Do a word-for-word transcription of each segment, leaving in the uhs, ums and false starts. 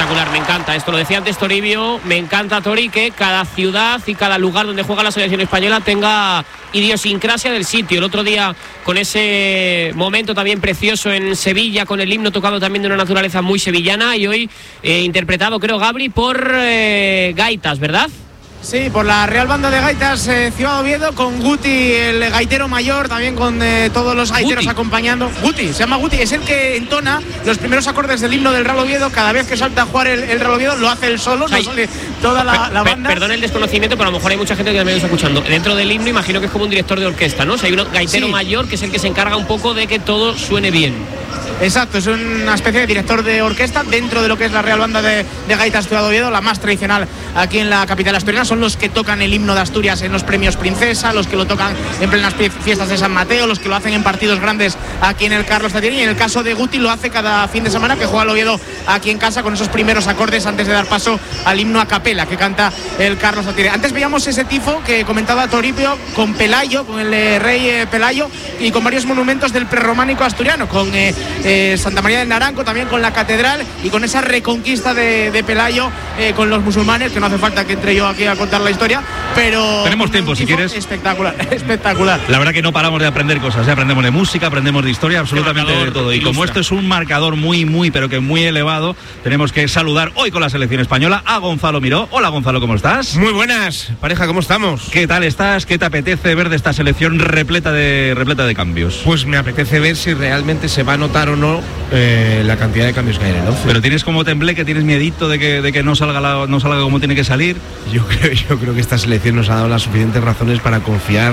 espectacular, me encanta. Esto lo decía antes Toribio, me encanta, Tori, que cada ciudad y cada lugar donde juega la selección española tenga idiosincrasia del sitio. El otro día, con ese momento también precioso en Sevilla, con el himno tocado también de una naturaleza muy sevillana, y hoy eh, interpretado, creo, Gabri, por eh, gaitas, ¿verdad? Sí, por la Real Banda de Gaitas eh, Ciudad Oviedo, con Guti, el gaitero mayor, también con eh, todos los gaiteros Guti. acompañando. Guti, se llama Guti, es el que entona los primeros acordes del himno del Real Oviedo. Cada vez que salta a jugar el, el Real Oviedo lo hace él solo, no sale toda la, la banda. Perdón el desconocimiento, pero a lo mejor hay mucha gente que también está escuchando. Dentro del himno imagino que es como un director de orquesta, ¿no? O sea, hay un gaitero sí. mayor que es el que se encarga un poco de que todo suene bien. Exacto, es una especie de director de orquesta dentro de lo que es la Real Banda de, de Gaitas Ciudad Oviedo, la más tradicional aquí en la capital asturiana. Son los que tocan el himno de Asturias en los premios Princesa, los que lo tocan en plenas fiestas de San Mateo, los que lo hacen en partidos grandes aquí en el Carlos Tartiere, y en el caso de Guti lo hace cada fin de semana que juega el Oviedo aquí en casa con esos primeros acordes antes de dar paso al himno a capela que canta el Carlos Tartiere. Antes veíamos ese tifo que comentaba Toribio con Pelayo, con el eh, rey eh, Pelayo, y con varios monumentos del prerrománico asturiano, con eh, eh, Santa María del Naranco, también con la catedral, y con esa reconquista de, de Pelayo eh, con los musulmanes, que no hace falta que entre yo aquí a contar la historia, pero tenemos tiempo si quieres. Espectacular, espectacular. La verdad que no paramos de aprender cosas, ¿eh? Aprendemos de música, aprendemos de historia, absolutamente de todo. Y como esto es un marcador muy, muy, pero que muy elevado, tenemos que saludar hoy con la selección española a Gonzalo Miró. Hola Gonzalo, ¿cómo estás? Muy buenas, pareja, ¿cómo estamos? ¿Qué tal estás? ¿Qué te apetece ver de esta selección repleta de, repleta de cambios? Pues me apetece ver si realmente se va a notar o no eh, la cantidad de cambios que hay en el once. Pero tienes como temblé, que tienes miedito de que, de que no salga la, no salga como tiene que salir. Yo creo, yo creo que esta selección nos ha dado las suficientes razones para confiar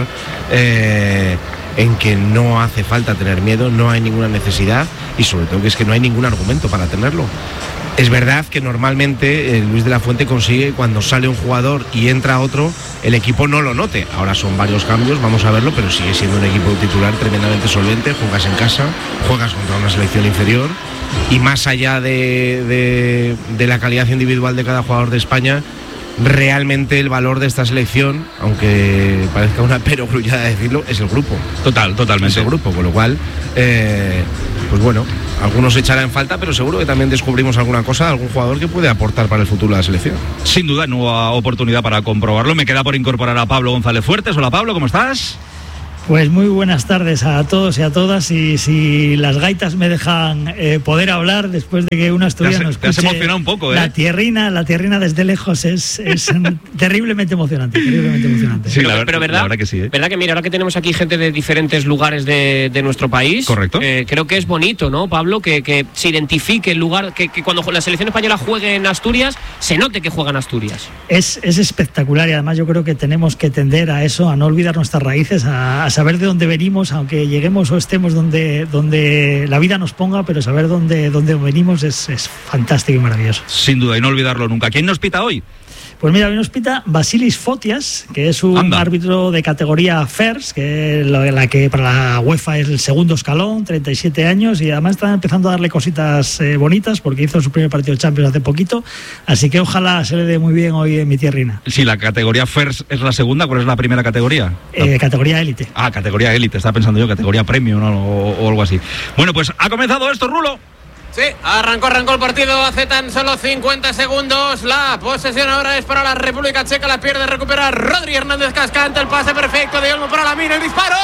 eh, en que no hace falta tener miedo, no hay ninguna necesidad, y sobre todo que es que no hay ningún argumento para tenerlo. Es verdad que normalmente eh, Luis de la Fuente consigue, cuando sale un jugador y entra otro, el equipo no lo note. Ahora son varios cambios, vamos a verlo, pero sigue siendo un equipo titular tremendamente solvente. Juegas en casa, juegas contra una selección inferior, y más allá de, de, de la calidad individual de cada jugador de España, realmente el valor de esta selección, aunque parezca una perogrullada decirlo, es el grupo. Total, totalmente. Es el grupo, con lo cual, eh, pues bueno, algunos se echará en falta, pero seguro que también descubrimos alguna cosa, algún jugador que puede aportar para el futuro de la selección. Sin duda, nueva oportunidad para comprobarlo. Me queda por incorporar a Pablo González Fuertes. Hola Pablo, ¿cómo estás? Pues muy buenas tardes a todos y a todas, y si las gaitas me dejan eh, poder hablar después de que un asturiano escuche, te has emocionado un poco, ¿eh? La tierrina, la tierrina desde lejos es, es terriblemente emocionante, terriblemente emocionante. Sí, la, pero verdad, la verdad que sí, ¿eh? Verdad que mira, ahora que tenemos aquí gente de diferentes lugares de, de nuestro país, correcto. Eh, creo que es bonito, ¿no, Pablo? Que, que se identifique el lugar, que, que cuando la selección española juegue en Asturias, se note que juega en Asturias. Es, es espectacular, y además yo creo que tenemos que tender a eso, a no olvidar nuestras raíces, a, a saber de dónde venimos, aunque lleguemos o estemos donde, donde la vida nos ponga, pero saber dónde, dónde venimos es, es fantástico y maravilloso. Sin duda, y no olvidarlo nunca. ¿Quién nos pita hoy? Pues mira, hoy nos pita Vasilis Fotias, que es un Anda. árbitro de categoría FIRST, que es la que para la UEFA es el segundo escalón, treinta y siete años, y además está empezando a darle cositas eh, bonitas, porque hizo su primer partido de Champions hace poquito, así que ojalá se le dé muy bien hoy en mi tierrina. Sí, la categoría FIRST es la segunda, ¿cuál es la primera categoría? Eh, categoría élite. Ah, categoría élite, estaba pensando yo, categoría premium, ¿no? o, o algo así. Bueno, pues ha comenzado esto, Rulo. Sí, arrancó, arrancó el partido hace tan solo cincuenta segundos. La posesión ahora es para la República Checa. La pierde, recupera Rodri Hernández Cascante. El pase perfecto de Olmo para Lamine. El disparo,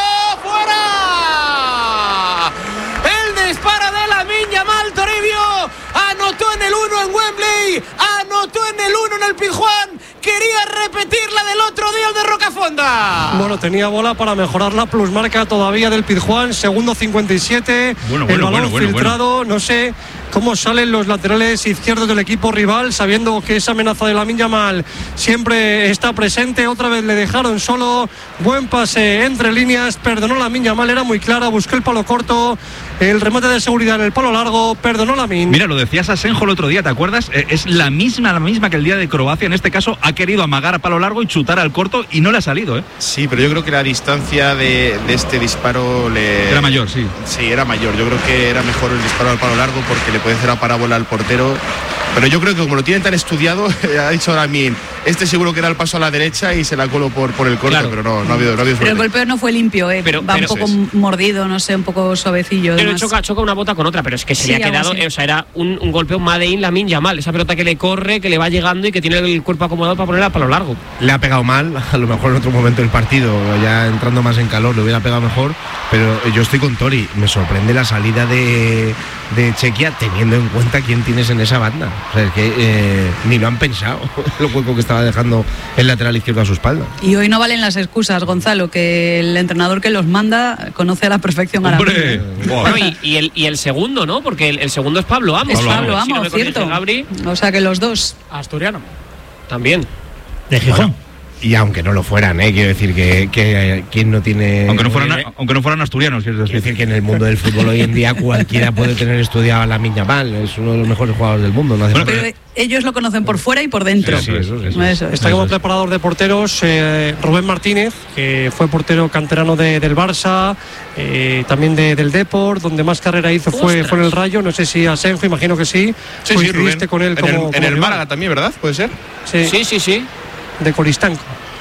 ¡fuera! El disparo de Lamine Yamal. Toribio anotó en el uno en Wembley, anotó en el uno en el Pizjuán. Quería repetir la del otro día, el de Rocafonda. Bueno, tenía bola para mejorar la plusmarca todavía del Pizjuán. Segundo cincuenta y siete. Bueno, el bueno, balón bueno, filtrado. Bueno. No sé cómo salen los laterales izquierdos del equipo rival, sabiendo que esa amenaza de Lamine Yamal siempre está presente. Otra vez le dejaron solo. Buen pase entre líneas. Perdonó Lamine Yamal, era muy clara. Buscó el palo corto. El remate de seguridad en el palo largo. Perdonó Lamine. Mira, lo decías a Asenjo el otro día, ¿te acuerdas? Eh, es la misma, la misma que el día de Croacia. En este caso ha querido amagar a palo largo y chutar al corto y no le ha salido, ¿eh? Sí, pero yo creo que la distancia de, de este disparo le... Era mayor, sí. Sí, era mayor. Yo creo que era mejor el disparo al palo largo porque le puede hacer a parábola al portero Pero yo creo que como lo tienen tan estudiado, ha dicho Lamin, este seguro que da el paso a la derecha y se la coló por, por el corte, claro. pero no, no ha habido, no ha habido Pero el golpeo no fue limpio, ¿eh? Pero, va pero un poco es. mordido, no sé, un poco suavecillo. Pero choca, choca una bota con otra, pero es que se sí, le ha quedado, eh, o sea, era un, un golpeo Made in Lamine Yamal, esa pelota que le corre, que le va llegando y que tiene el cuerpo acomodado para ponerla para lo largo. Le ha pegado mal, a lo mejor en otro momento del partido, ya entrando más en calor, le hubiera pegado mejor, pero yo estoy con Tori, me sorprende la salida de, de Chequia teniendo en cuenta quién tienes en esa banda. O sea, es que eh, ni lo han pensado, el hueco que estaba dejando el lateral izquierdo a su espalda. Y hoy no valen las excusas, Gonzalo, que el entrenador que los manda conoce a la perfección a la ¡Hombre! Bueno, y, y, el, y el segundo, ¿no? Porque el, el segundo es Pablo Amo. Es Pablo, Pablo Amo, si no me cierto. Gabri. O sea que los dos. Asturiano. También. De Gijón. Bueno, y aunque no lo fueran, ¿eh? Quiero decir que, que eh, quien no tiene... Aunque no fueran, aunque no fueran asturianos, quiero decir. Quiero decir que en el mundo del fútbol hoy en día cualquiera puede tener estudiado a Lamine Yamal, es uno de los mejores jugadores del mundo. No hace Bueno, Pero pero, ellos lo conocen por fuera y por dentro. Sí, sí, eso, eso, eso. Eso es. Está como preparador de porteros eh, Rubén Martínez, que fue portero canterano de, del Barça, eh, también de, del Depor, donde más carrera hizo fue, fue en el Rayo. No sé si Asenjo, imagino que sí. Sí, sí, Coincidiste Rubén. con él en como, el, como en el rival. Málaga también, ¿verdad? ¿Puede ser? Sí, Sí, sí, sí. de Coristanco.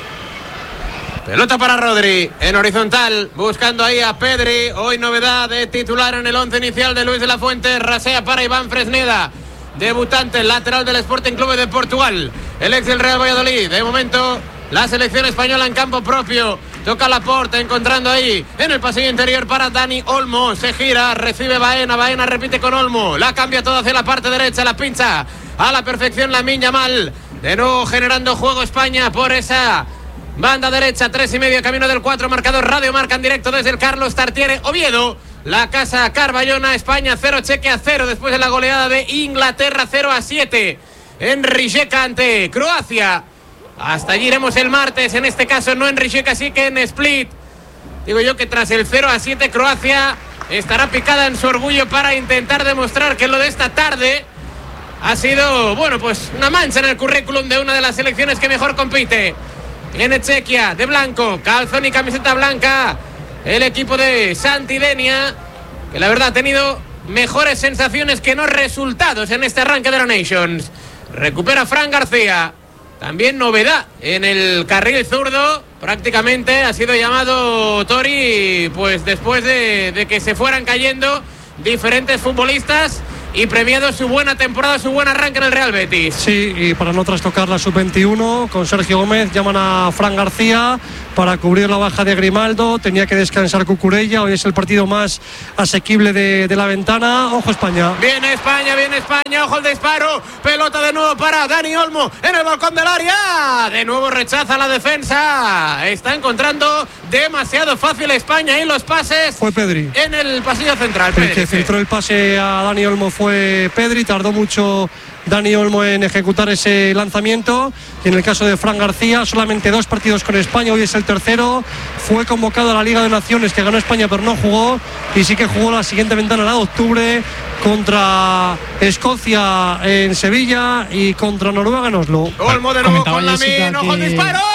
Pelota para Rodri, en horizontal, buscando ahí a Pedri. Hoy novedad de titular en el once inicial de Luis de la Fuente. Rasea para Iván Fresneda, debutante, lateral del Sporting Clube de Portugal, el ex del Real Valladolid. De momento, la selección española en campo propio. Toca Laporte, encontrando ahí en el pasillo interior para Dani Olmo. Se gira, recibe Baena, Baena repite con Olmo. La cambia toda hacia la parte derecha, la pincha a la perfección Lamine Yamal. De nuevo generando juego España por esa banda derecha, tres y medio, camino del cuatro, marcador Radio Marca en directo desde el Carlos Tartiere Oviedo. La casa Carballona, España cero, Chequia cero, después de la goleada de Inglaterra cero a siete en Rijeka ante Croacia. Hasta allí iremos el martes, en este caso no en Rijeka, sí que en Split. Digo yo que tras el cero a siete Croacia estará picada en su orgullo para intentar demostrar que lo de esta tarde ha sido, bueno, pues una mancha en el currículum de una de las selecciones que mejor compite. Viene Chequia de blanco, calzón y camiseta blanca, el equipo de Santidenia, que la verdad ha tenido mejores sensaciones que no resultados en este arranque de la Nations. Recupera Fran García, también novedad en el carril zurdo, prácticamente ha sido llamado Tori, pues después de, de que se fueran cayendo diferentes futbolistas y premiado su buena temporada, su buen arranque en el Real Betis. Sí, y para no trastocar la sub veintiuno, con Sergio Gómez llaman a Fran García para cubrir la baja de Grimaldo. Tenía que descansar Cucurella, hoy es el partido más asequible de, de la ventana. Ojo España. Viene España, viene España, ojo el disparo, pelota de nuevo para Dani Olmo en el balcón del área. De nuevo rechaza la defensa. Está encontrando demasiado fácil España y los pases. Fue Pedri. En el pasillo central. El Pedri, que filtró el pase a Dani Olmo fue Pedri, tardó mucho Dani Olmo en ejecutar ese lanzamiento. Y en el caso de Fran García, solamente dos partidos con España, hoy es el tercero. Fue convocado a la Liga de Naciones, que ganó España pero no jugó, y sí que jugó la siguiente ventana, la de octubre, contra Escocia en Sevilla y contra Noruega en Oslo. Olmo de nuevo con Lamine, ojo el disparo.